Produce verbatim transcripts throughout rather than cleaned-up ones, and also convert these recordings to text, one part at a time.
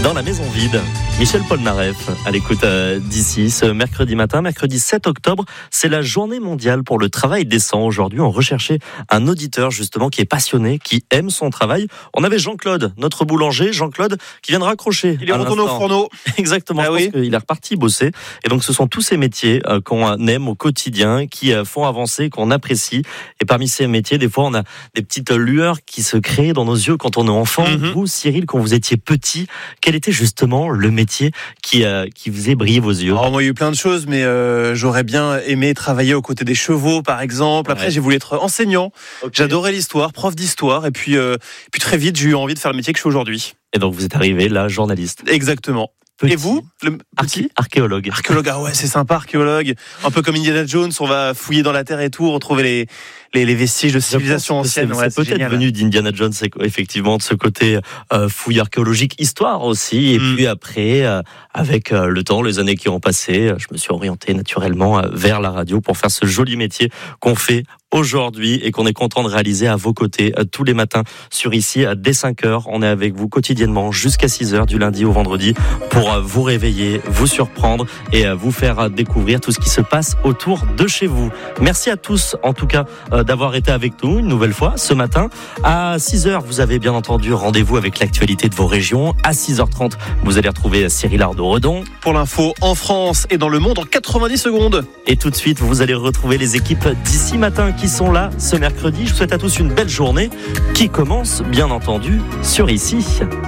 dans la maison vide. Michel Polnareff à l'écoute euh, d'ici ce mercredi matin, mercredi sept octobre, c'est la journée mondiale pour le travail décent. Aujourd'hui, on recherchait un auditeur justement qui est passionné, qui aime son travail. On avait Jean-Claude, notre boulanger, Jean-Claude, qui vient de raccrocher. Il est retourné au fourneau. Exactement, ah je oui. pense qu'il est reparti bosser. Et donc, ce sont tous ces métiers euh, qu'on aime au quotidien, qui euh, font avancer, qu'on apprécie. Et parmi ces métiers, des fois, on a des petites lueurs qui se créent dans nos yeux quand on est enfant. Mm-hmm. Vous, Cyril, quand vous étiez petit, quel était justement le métier qui, euh, qui faisait briller vos yeux? Alors, moi, il y a eu plein de choses, mais euh, j'aurais bien aimé travailler aux côtés des chevaux, par exemple. Après, ouais. j'ai voulu être enseignant. Okay. J'adorais l'histoire, prof d'histoire. Et puis, euh, puis très vite, j'ai eu envie de faire le métier que je fais aujourd'hui. Et donc, vous êtes arrivé là, journaliste. Exactement. Petit. Et vous, le petit archéologue. Archéologue, ah ouais, c'est sympa, archéologue. Un peu comme Indiana Jones, on va fouiller dans la terre et tout, retrouver les les, les vestiges de civilisation ancienne. C'est, ouais, c'est, c'est peut-être venu d'Indiana Jones, effectivement, de ce côté euh, fouille archéologique, histoire aussi. Et mm. puis après, euh, avec euh, le temps, les années qui ont passé, je me suis orienté naturellement euh, vers la radio pour faire ce joli métier qu'on fait aujourd'hui et qu'on est content de réaliser à vos côtés euh, tous les matins sur ici dès cinq heures. On est avec vous quotidiennement jusqu'à six heures du lundi au vendredi pour euh, vous réveiller, vous surprendre et euh, vous faire euh, découvrir tout ce qui se passe autour de chez vous. Merci à tous en tout cas euh, d'avoir été avec nous une nouvelle fois ce matin. À six heures, vous avez bien entendu rendez-vous avec l'actualité de vos régions. À six heures trente, vous allez retrouver Cyril Ardo-Redon. Pour l'info en France et dans le monde en quatre-vingt-dix secondes. Et tout de suite, vous allez retrouver les équipes d'ici matin qui sont là ce mercredi. Je vous souhaite à tous une belle journée qui commence, bien entendu, sur ici.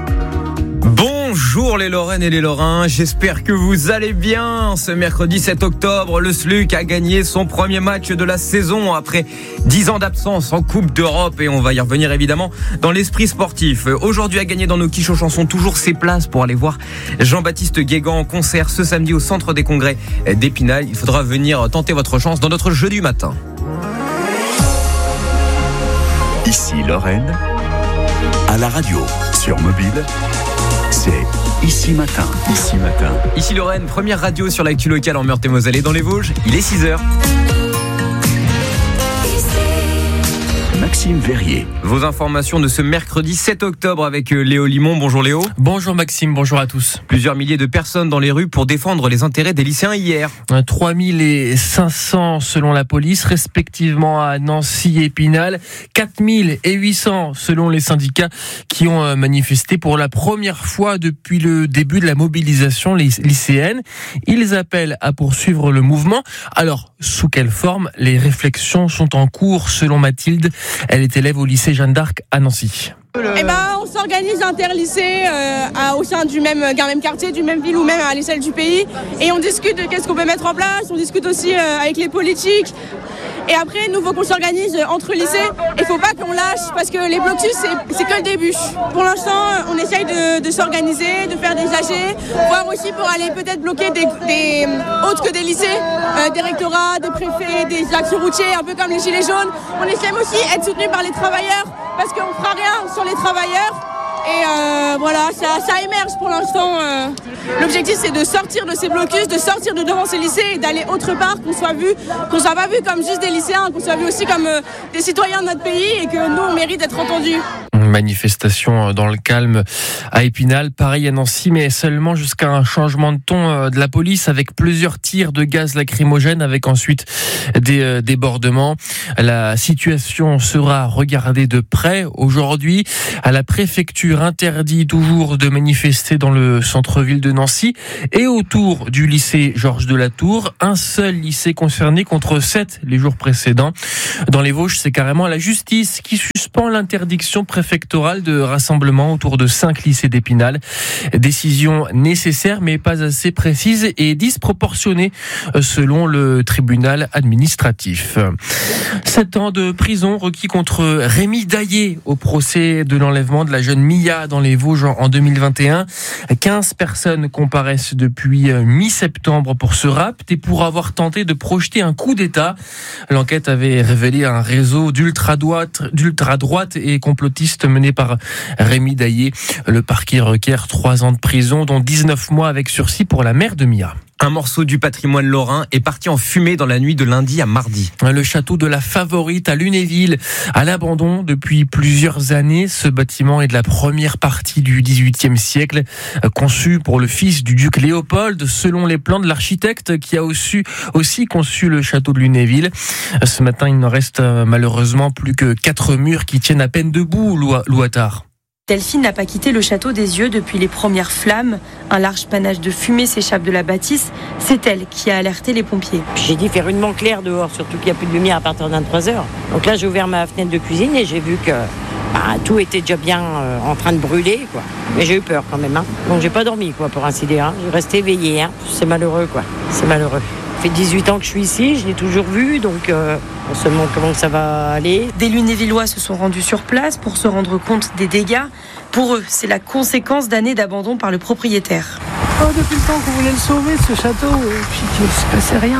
Bonjour les Lorraines et les Lorrains, j'espère que vous allez bien. Ce mercredi sept octobre, le S L U C a gagné son premier match de la saison après dix ans d'absence en Coupe d'Europe et on va y revenir évidemment dans l'esprit sportif. Aujourd'hui a gagné dans nos quiches aux chansons toujours ses places pour aller voir Jean-Baptiste Guégan en concert ce samedi au Centre des Congrès d'Épinal. Il faudra venir tenter votre chance dans notre jeu du matin. Ici Lorraine, à la radio, sur mobile, c'est Ici Matin. Ici Matin. Ici Lorraine, première radio sur l'actu locale en Meurthe-et-Moselle et dans les Vosges. Il est six heures. Maxime Verrier. Vos informations de ce mercredi sept octobre avec Léo Limon. Bonjour Léo. Bonjour Maxime, bonjour à tous. Plusieurs milliers de personnes dans les rues pour défendre les intérêts des lycéens hier. trois mille cinq cents selon la police, respectivement à Nancy et Épinal. quatre mille huit cents selon les syndicats qui ont manifesté pour la première fois depuis le début de la mobilisation lycéenne. Ils appellent à poursuivre le mouvement. Alors, sous quelle forme? Les réflexions sont en cours selon Mathilde. Elle est élève au lycée Jeanne d'Arc à Nancy. Eh ben, on s'organise interlycées euh, à, au sein du même, d'un même quartier, d'une même ville ou même à l'échelle du pays. Et on discute de qu'est-ce qu'on peut mettre en place. On discute aussi euh, avec les politiques. Et après, nous, il faut qu'on s'organise entre lycées. Il ne faut pas qu'on lâche parce que les blocus, c'est, c'est que le début. Pour l'instant, on essaye de, de s'organiser, de faire des A G, voire aussi pour aller peut-être bloquer des, des autres que des lycées, euh, des rectorats, des préfets, des axes routiers, un peu comme les Gilets jaunes. On essaie aussi d'être soutenu par les travailleurs parce qu'on ne fera rien sans les travailleurs. Et euh, voilà, ça, ça émerge pour l'instant. Euh. L'objectif, c'est de sortir de ces blocus, de sortir de devant ces lycées et d'aller autre part, qu'on soit vu, qu'on soit pas vu comme juste des lycéens, qu'on soit vu aussi comme euh, des citoyens de notre pays et que nous, on mérite d'être entendus. Manifestation dans le calme à Épinal, pareil à Nancy, mais seulement jusqu'à un changement de ton de la police avec plusieurs tirs de gaz lacrymogène, avec ensuite des débordements. La situation sera regardée de près aujourd'hui. À la préfecture, interdit toujours de manifester dans le centre-ville de Nancy et autour du lycée Georges de la Tour. Un seul lycée concerné contre sept les jours précédents. Dans les Vosges, c'est carrément la justice qui suspend l'interdiction préfectorale de rassemblement autour de cinq lycées d'Épinal. Décision nécessaire mais pas assez précise et disproportionnée selon le tribunal administratif. Sept ans de prison requis contre Rémi Daillé au procès de l'enlèvement de la jeune Mia dans les Vosges en deux mille vingt et un. quinze personnes comparaissent depuis mi-septembre pour ce rapt et pour avoir tenté de projeter un coup d'État. L'enquête avait révélé un réseau d'ultra-droite, d'ultra-droite et complotiste mené par Rémi Daillé. Le parquet requiert trois ans de prison, dont dix-neuf mois avec sursis pour la mère de Mia. Un morceau du patrimoine lorrain est parti en fumée dans la nuit de lundi à mardi. Le château de la Favorite à Lunéville, à l'abandon depuis plusieurs années. Ce bâtiment est de la première partie du dix-huitième siècle, conçu pour le fils du duc Léopold, selon les plans de l'architecte qui a aussi, aussi conçu le château de Lunéville. Ce matin, il n'en reste malheureusement plus que quatre murs qui tiennent à peine debout, Louattard. Delphine n'a pas quitté le château des yeux depuis les premières flammes. Un large panache de fumée s'échappe de la bâtisse. C'est elle qui a alerté les pompiers. J'ai dit faire une claire dehors, surtout qu'il n'y a plus de lumière à partir de vingt-trois heures. Donc là, j'ai ouvert ma fenêtre de cuisine et j'ai vu que bah, tout était déjà bien euh, en train de brûler, quoi. Mais j'ai eu peur quand même. Hein. Donc j'ai pas dormi, quoi, pour ainsi dire. Hein. J'ai resté éveillée. Hein. C'est malheureux, quoi. C'est malheureux. Ça fait dix-huit ans que je suis ici, je l'ai toujours vu, donc euh, on se demande comment ça va aller. Des Lunévillois se sont rendus sur place pour se rendre compte des dégâts. Pour eux, c'est la conséquence d'années d'abandon par le propriétaire. Oh, depuis le temps qu'on voulait le sauver, ce château, et puis qu'il ne se passait rien.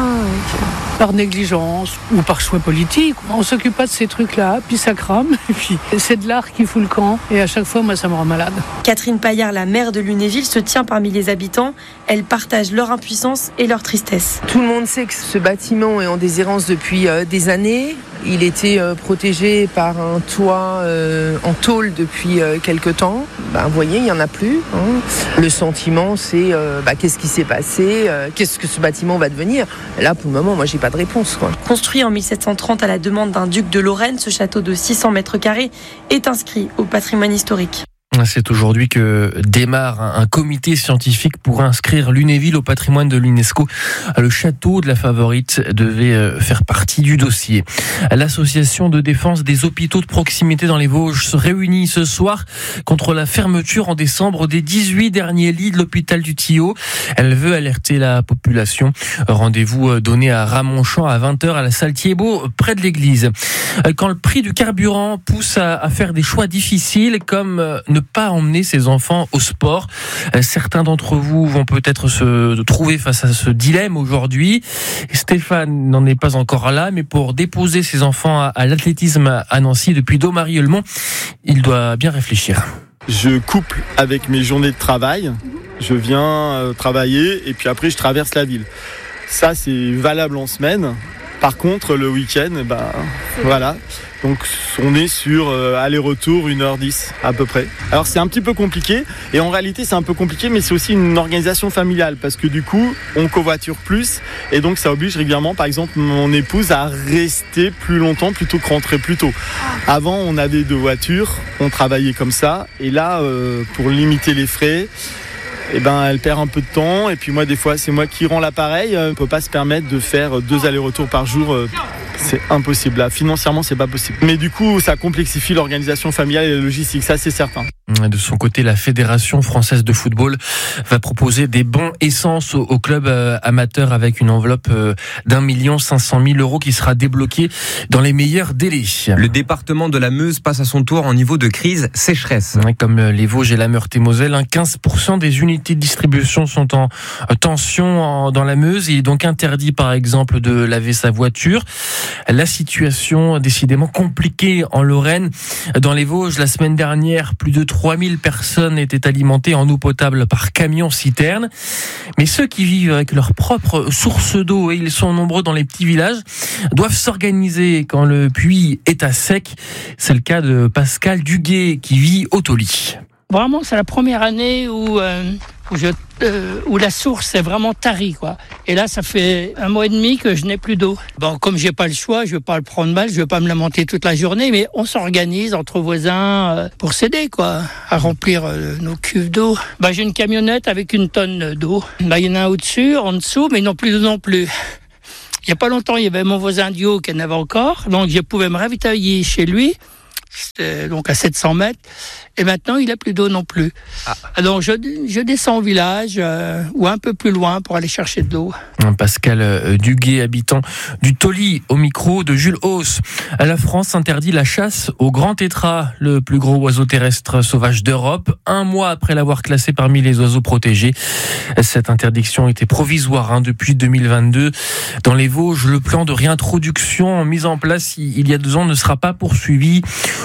Par négligence ou par choix politique, on ne s'occupe pas de ces trucs-là, puis ça crame, et puis c'est de l'art qui fout le camp. Et à chaque fois, moi, ça me rend malade. Catherine Paillard, la maire de Lunéville, se tient parmi les habitants. Elle partage leur impuissance et leur tristesse. Tout le monde sait que ce bâtiment est en déshérence depuis euh, des années. Il était euh, protégé par un toit euh, en tôle depuis euh, quelque temps. Ben, vous voyez, il n'y en a plus. Hein. Le sentiment, c'est euh, bah, qu'est-ce qui s'est passé, euh, qu'est-ce que ce bâtiment va devenir. Et là, pour le moment, moi, j'ai pas de réponse, quoi. Construit en mille sept cent trente à la demande d'un duc de Lorraine, ce château de six cents mètres carrés est inscrit au patrimoine historique. C'est aujourd'hui que démarre un comité scientifique pour inscrire Lunéville au patrimoine de l'UNESCO. Le château de la Favorite devait faire partie du dossier. L'association de défense des hôpitaux de proximité dans les Vosges se réunit ce soir contre la fermeture en décembre des dix-huit derniers lits de l'hôpital du Tillot. Elle veut alerter la population. Rendez-vous donné à Ramonchamp à vingt heures à la salle Thiebaud, près de l'église. Quand le prix du carburant pousse à faire des choix difficiles comme ne pas emmener ses enfants au sport. Certains d'entre vous vont peut-être se trouver face à ce dilemme aujourd'hui. Stéphane n'en est pas encore là, mais pour déposer ses enfants à l'athlétisme à Nancy depuis Daumarie-Eulmont, il doit bien réfléchir. Je couple avec mes journées de travail. Je viens travailler et puis après je traverse la ville. Ça, c'est valable en semaine. Par contre, le week-end, ben, voilà. Donc, on est sur euh, aller-retour une heure dix à peu près. Alors, c'est un petit peu compliqué. Et en réalité, c'est un peu compliqué, mais c'est aussi une organisation familiale. Parce que du coup, on covoiture plus. Et donc, ça oblige régulièrement, par exemple, mon épouse à rester plus longtemps plutôt que rentrer plus tôt. Avant, on avait deux voitures. On travaillait comme ça. Et là, euh, pour limiter les frais, eh ben, elle perd un peu de temps. Et puis moi, des fois, c'est moi qui rends l'appareil. On ne peut pas se permettre de faire deux allers-retours par jour. C'est impossible. Là, financièrement, c'est pas possible. Mais du coup, ça complexifie l'organisation familiale et la logistique. Ça, c'est certain. De son côté, la Fédération française de football va proposer des bons essence au, au club euh, amateur avec une enveloppe euh, d'un million cinq cent mille euros qui sera débloquée dans les meilleurs délais. Le département de la Meuse passe à son tour en niveau de crise sécheresse. Comme les Vosges et la Meurthe-et-Moselle, quinze pour cent des unités de distribution sont en tension en, dans la Meuse. Il est donc interdit, par exemple, de laver sa voiture. La situation décidément compliquée en Lorraine. Dans les Vosges, la semaine dernière, plus de trois mille personnes étaient alimentées en eau potable par camion-citerne. Mais ceux qui vivent avec leur propre source d'eau, et ils sont nombreux dans les petits villages, doivent s'organiser quand le puits est à sec. C'est le cas de Pascal Duguet qui vit au Tauly. Vraiment, c'est la première année où, euh, où, je, euh, où la source est vraiment tarie, quoi. Et là, ça fait un mois et demi que je n'ai plus d'eau. Bon, comme j'ai pas le choix, je vais pas le prendre mal, je vais pas me lamenter toute la journée, mais on s'organise entre voisins euh, pour s'aider, quoi, à remplir euh, nos cuves d'eau. Bah, j'ai une camionnette avec une tonne d'eau. Bah, il y en a un au-dessus, en dessous, mais non plus d'eau non plus. Il y a pas longtemps, il y avait mon voisin du haut qui en avait encore, donc je pouvais me ravitailler chez lui. C'était donc à sept cents mètres, et maintenant il n'a plus d'eau non plus. Ah. Donc je, je descends au village euh, ou un peu plus loin pour aller chercher de l'eau. Pascal Duguet, habitant du Tauly, au micro de Jules Hauss. La France interdit la chasse au grand tétras, le plus gros oiseau terrestre sauvage d'Europe, un mois après l'avoir classé parmi les oiseaux protégés. Cette interdiction était provisoire hein, depuis deux mille vingt-deux. Dans les Vosges, le plan de réintroduction mis en place il y a deux ans ne sera pas poursuivi.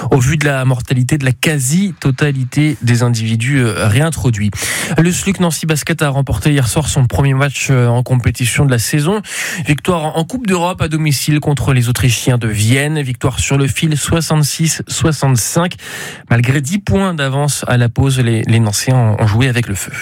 au vu de la mortalité de la quasi-totalité des individus réintroduits. Le S L U C Nancy Basket a remporté hier soir son premier match en compétition de la saison. Victoire en Coupe d'Europe à domicile contre les Autrichiens de Vienne. Victoire sur le fil soixante-six soixante-cinq. Malgré dix points d'avance à la pause, les, les Nancéens ont joué avec le feu.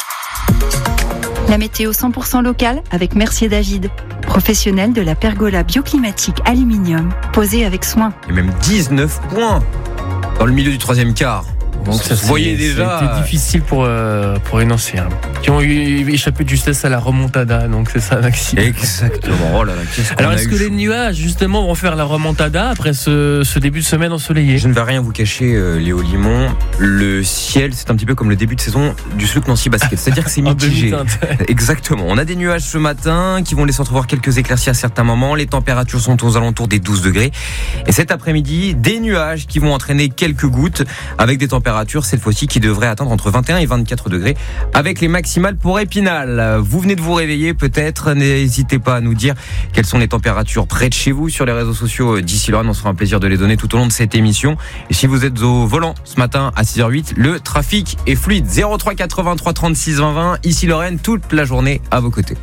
La météo cent pour cent locale avec Mercier David, professionnel de la pergola bioclimatique aluminium, posée avec soin. Et même dix-neuf points dans le milieu du troisième quart. Donc ça, vous voyez déjà. C'était difficile pour euh, pour les Nancéens qui ont eu échappé de justesse à la remontada. Donc c'est ça, Maxime. Exactement. Oh là là, qu'est-ce qu'on Alors a est-ce eu que les nuages justement vont faire la remontada après ce, ce début de semaine ensoleillé? Je ne vais rien vous cacher, euh, Léo Limon. Le ciel, c'est un petit peu comme le début de saison du S L U C Nancy Basket. C'est-à-dire que c'est mitigé. Exactement. On a des nuages ce matin qui vont laisser entrevoir quelques éclaircies à certains moments. Les températures sont aux alentours des douze degrés. Et cet après-midi, des nuages qui vont entraîner quelques gouttes avec des températures cette fois-ci qui devrait atteindre entre vingt et un et vingt-quatre degrés avec les maximales pour Épinal. Vous venez de vous réveiller peut-être, n'hésitez pas à nous dire quelles sont les températures près de chez vous sur les réseaux sociaux d'ici Lorraine, on sera un plaisir de les donner tout au long de cette émission. Et si vous êtes au volant ce matin à six heures huit, le trafic est fluide. zéro trois quatre-vingt-trois trente-six vingt vingt, ici Lorraine, toute la journée à vos côtés.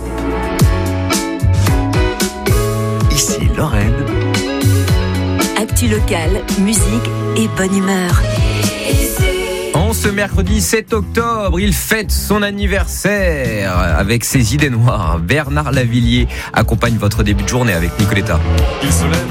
Ici Lorraine. Actu locale, musique et bonne humeur. En ce mercredi sept octobre, il fête son anniversaire avec ses idées noires. Bernard Lavillier accompagne votre début de journée avec Nicoletta. Il se lève